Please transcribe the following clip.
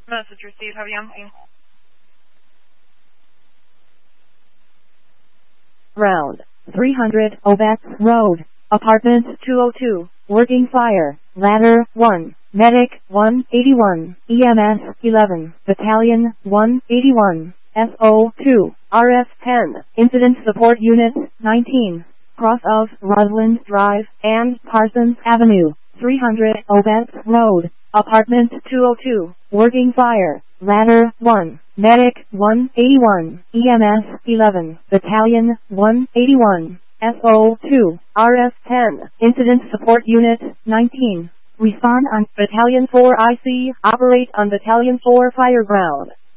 Message received. How are you? Round 300 Obex Road, Apartment 202, Working Fire, Ladder 1, Medic 181, EMS 11, Battalion 181, SO2, RF 10, Incident Support Unit 19, cross of Roslyn Drive and Parsons Avenue, 300 Obex Road, Apartment 202, Working Fire, Ladder 1, Medic 181, EMS 11, Battalion 181, SO2, RF 10, Incident Support Unit 19. Respond on Battalion 4 IC, operate on Battalion 4 Fireground.